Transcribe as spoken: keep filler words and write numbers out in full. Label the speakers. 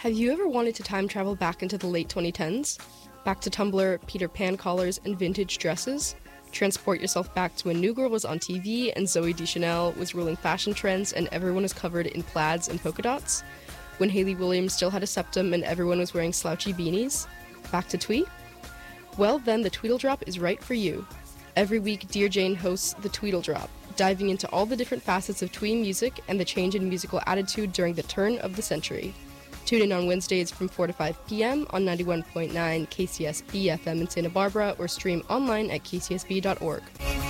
Speaker 1: Have you ever wanted to time travel back into the late twenty tens? Back to Tumblr, Peter Pan collars, and vintage dresses? Transport yourself back to when New Girl was on T V and Zooey Deschanel was ruling fashion trends and everyone was covered in plaids and polka dots? When Hayley Williams still had a septum and everyone was wearing slouchy beanies? Back to Twee? Well, then the Tweedle Drop is right for you. Every week, Dear Jane hosts the Tweedle Drop, diving into all the different facets of twee music and the change in musical attitude during the turn of the century. Tune in on Wednesdays from four to five p.m. on ninety-one point nine K C S B F M in Santa Barbara or stream online at k c s b dot org.